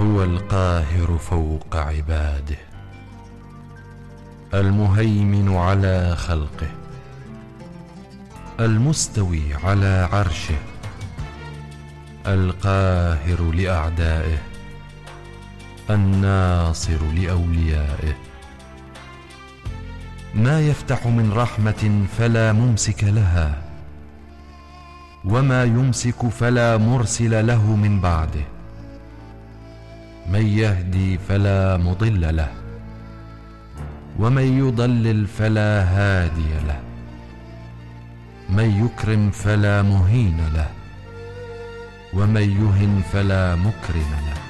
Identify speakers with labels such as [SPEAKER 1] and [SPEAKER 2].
[SPEAKER 1] هو القاهر فوق عباده، المهيمن على خلقه، المستوي على عرشه، القاهر لأعدائه، الناصر لأوليائه. ما يفتح من رحمة فلا ممسك لها، وما يمسك فلا مرسل له من بعده. من يهدي فلا مضل له، ومن يضلل فلا هادي له. من يكرم فلا مهين له، ومن يهن فلا مكرم له.